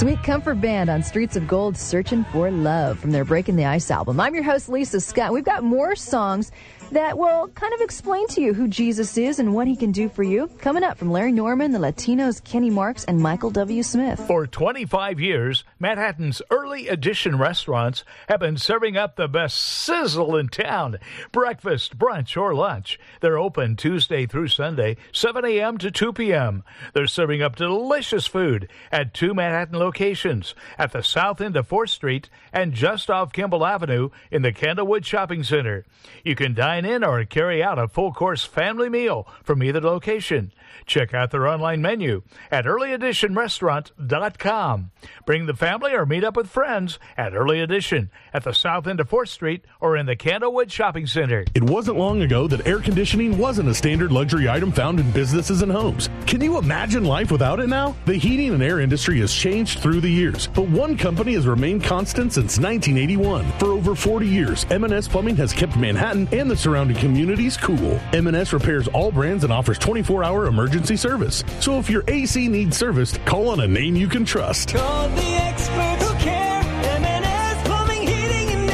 Sweet Comfort Band on Streets of Gold, Searching for Love from their Breaking the Ice album. I'm your host, Lisa Scott. We've got more songs that will kind of explain to you who Jesus is and what he can do for you. Coming up from Larry Norman, the Latinos, Kenny Marks, and Michael W. Smith. For 25 years, Manhattan's early edition restaurants have been serving up the best sizzle in town. Breakfast, brunch, or lunch. They're open Tuesday through Sunday, 7 a.m. to 2 p.m. They're serving up delicious food at 2 Manhattan locations, at the south end of 4th Street and just off Kimball Avenue in the Candlewood Shopping Center. You can dine in or carry out a full-course family meal from either location. Check out their online menu at earlyeditionrestaurant.com. Bring the family or meet up with friends at Early Edition at the south end of 4th Street or in the Candlewood Shopping Center. It wasn't long ago that air conditioning wasn't a standard luxury item found in businesses and homes. Can you imagine life without it now? The heating and air industry has changed through the years, but one company has remained constant since 1981. For over 40 years, M&S Plumbing has kept Manhattan and the surrounding communities cool. M&S repairs all brands and offers 24-hour emergency service. So if your AC needs serviced, call on a name you can trust. Call the experts who care. M&S Plumbing, Heating, and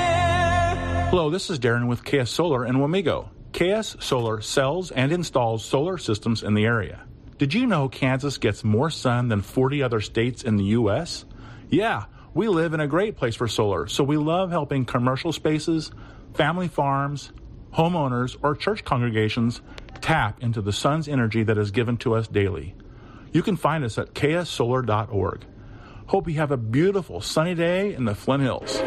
Air. Hello, this is Darren with KS Solar in Wamego. KS Solar sells and installs solar systems in the area. Did you know Kansas gets more sun than 40 other states in the U.S.? Yeah, we live in a great place for solar, so we love helping commercial spaces, family farms, homeowners, or church congregations tap into the sun's energy that is given to us daily. You can find us at kssolar.org. Hope you have a beautiful sunny day in the Flint Hills.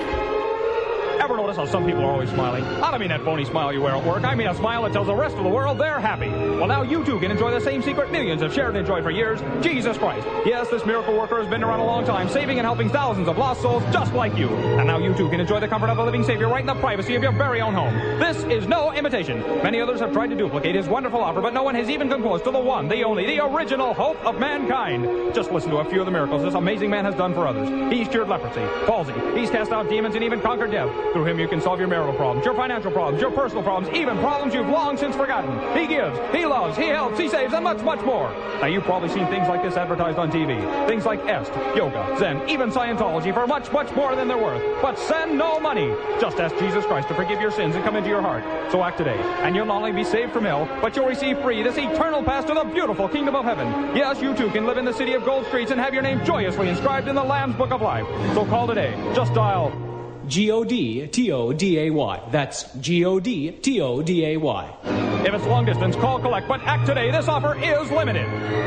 Ever notice how some people are always smiling? I don't mean that phony smile you wear at work. I mean a smile that tells the rest of the world they're happy. Well, now you too can enjoy the same secret millions have shared and enjoyed for years, Jesus Christ. Yes, this miracle worker has been around a long time, saving and helping thousands of lost souls just like you. And now you too can enjoy the comfort of a living Savior right in the privacy of your very own home. This is no imitation. Many others have tried to duplicate his wonderful offer, but no one has even come close to the one, the only, the original hope of mankind. Just listen to a few of the miracles this amazing man has done for others. He's cured leprosy, palsy, he's cast out demons, and even conquered death. Through him you can solve your marital problems, your financial problems, your personal problems, even problems you've long since forgotten. He gives, he loves, he helps, he saves, and much, much more. Now, you've probably seen things like this advertised on TV. Things like Est, yoga, Zen, even Scientology for much, much more than they're worth. But send no money. Just ask Jesus Christ to forgive your sins and come into your heart. So act today, and you'll not only be saved from hell, but you'll receive free this eternal pass to the beautiful kingdom of heaven. Yes, you too can live in the city of gold streets and have your name joyously inscribed in the Lamb's Book of Life. So call today. Just dial G-O-D-T-O-D-A-Y. That's G-O-D-T-O-D-A-Y. If it's long distance, call, collect, but act today. This offer is limited.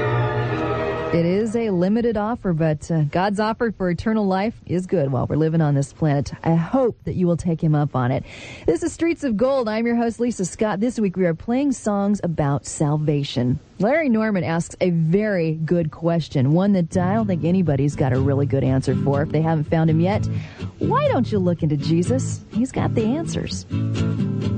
It is a limited offer, but God's offer for eternal life is good while we're living on this planet. I hope that you will take him up on it. This is Streets of Gold. I'm your host, Lisa Scott. This week we are playing songs about salvation. Larry Norman asks a very good question, one that I don't think anybody's got a really good answer for. If they haven't found him yet, why don't you look into Jesus? He's got the answers.